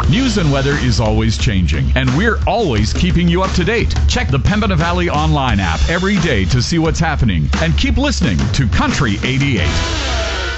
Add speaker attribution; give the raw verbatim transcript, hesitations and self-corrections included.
Speaker 1: News and weather is always changing, and we're always keeping you up to date. Check the Pembina Valley Online app every day to see what's happening, and keep listening to Country eighty-eight.